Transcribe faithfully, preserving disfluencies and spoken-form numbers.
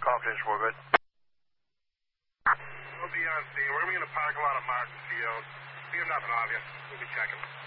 Confidence, we're good. We'll be on scene. We're going to be in the parking lot of Martin Field. We have nothing on you. We'll be checking.